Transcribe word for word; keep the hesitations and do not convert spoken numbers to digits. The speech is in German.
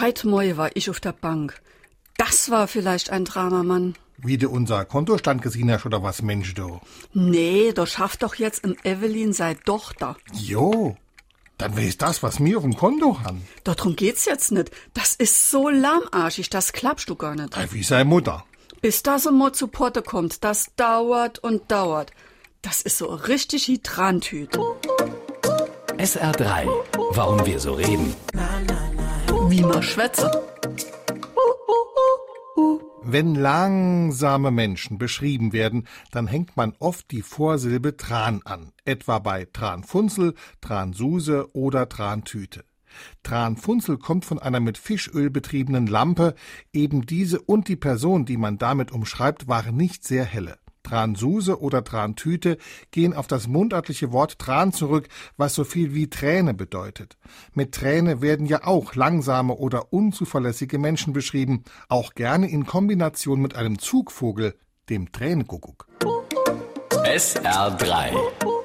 Heute Morgen war ich auf der Bank. Das war vielleicht ein Dramamann. Wie du unser Kontostand gesehen hast oder was, Mensch, du? Nee, da schafft doch jetzt im Evelyn sei Tochter. Jo, dann wär's das, was mir auf dem Konto han. Darum geht's jetzt nicht. Das ist so lahmarschig, das klappst du gar nicht. Wie sei Mutter. Bis das immer zu Potte kommt, das dauert und dauert. Das ist so richtig Hydrantüte. S R drei. Warum wir so reden. Wie man schwätze. Wenn langsame Menschen beschrieben werden, dann hängt man oft die Vorsilbe Tran an, etwa bei Tranfunzel, Transuse oder Trantüte. Tranfunzel kommt von einer mit Fischöl betriebenen Lampe. Eben diese und die Person, die man damit umschreibt, waren nicht sehr helle. Transuse oder Trantüte gehen auf das mundartliche Wort Tran zurück, was so viel wie Träne bedeutet. Mit Träne werden ja auch langsame oder unzuverlässige Menschen beschrieben, auch gerne in Kombination mit einem Zugvogel, dem Tränenkuckuck. S R drei.